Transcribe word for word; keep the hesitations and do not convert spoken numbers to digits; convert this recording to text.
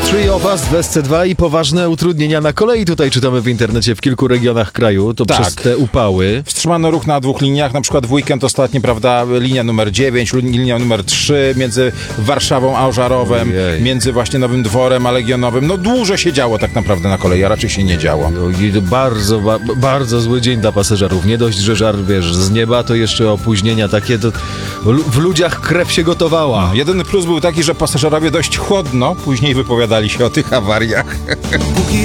Three of Us w S C dwa i poważne utrudnienia na kolei. Tutaj czytamy w internecie w kilku regionach kraju. To Tak. przez te upały. Wstrzymano ruch na dwóch liniach, na przykład w weekend ostatni, prawda, linia numer dziewięć, linia numer trzy między Warszawą a Ożarowem, Ojej. między właśnie Nowym Dworem a Legionowym. No dłużej się działo tak naprawdę na kolei, a raczej się nie działo. Ojej, to bardzo, ba, bardzo zły dzień dla pasażerów. Nie dość, że żar, wiesz, z nieba, to jeszcze opóźnienia takie, to lu- w ludziach krew się gotowała. Jedyny plus był taki, że pasażerowie dość chłodno później wypowiadali się o tych awariach.